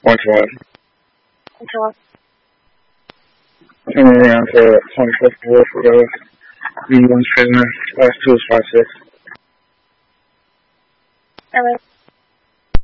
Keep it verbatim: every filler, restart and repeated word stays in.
One to one. One to one. Turn around to twenty-fifth Wolf Road. V one trainer, class two is five six. Alright.